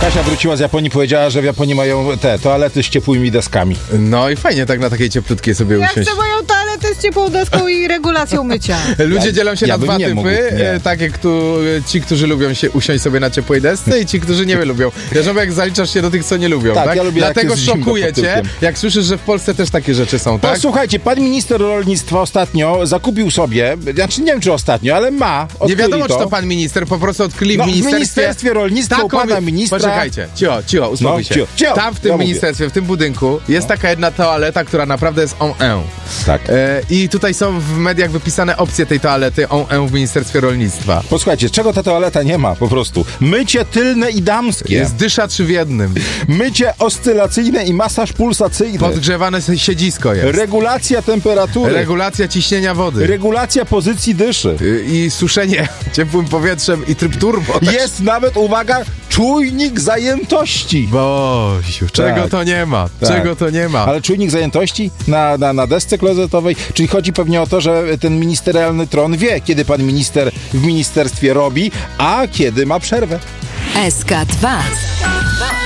Kasia wróciła z Japonii, powiedziała, że w Japonii mają te toalety z ciepłymi deskami. No i fajnie tak na takiej cieplutkiej sobie Ja usiąść. chcę moją toaletę z ciepłą deską i regulacją mycia. Ludzie dzielą się ja na bym dwa nie typy, mógł, nie. tak jak ci, którzy lubią się usiąść sobie na ciepłej desce i ci, którzy nie lubią. Ja żebym jak zaliczasz się do tych, co nie lubią, Tak, tak? ja lubię, jak Dlatego jest zimno szokuje pod cię, tyłkiem. jak słyszysz, że w Polsce też takie rzeczy są, tak? Słuchajcie, pan minister rolnictwa ostatnio zakupił sobie, znaczy nie wiem czy ostatnio, ale ma. Nie wiadomo, odkryli czy to pan minister, po prostu odkryli No, w Ministerstwie Rolnictwa u pana ministra. Poczekajcie, cicho, uspokój się. cicho. Tam w tym Ja mówię. ministerstwie, w tym budynku jest taka jedna toaleta, która naprawdę jest on-en. Tak. I tutaj są w mediach wypisane opcje tej toalety on-en w Ministerstwie Rolnictwa. Posłuchajcie, czego ta toaleta nie ma po prostu? Mycie tylne i damskie. Jest dysza 3 w jednym. Mycie oscylacyjne i masaż pulsacyjny. Podgrzewane siedzisko jest. Regulacja temperatury. Regulacja ciśnienia wody. Regulacja pozycji dyszy. I suszenie ciepłym powietrzem i tryb turbo. Jest nawet, uwaga, czujnik zajętości. Boziu, czego to nie ma? Tak. Czego to nie ma? Ale czujnik zajętości na desce klozetowej? Czyli chodzi pewnie o to, że ten ministerialny tron wie, kiedy pan minister w ministerstwie robi, a kiedy ma przerwę. SK2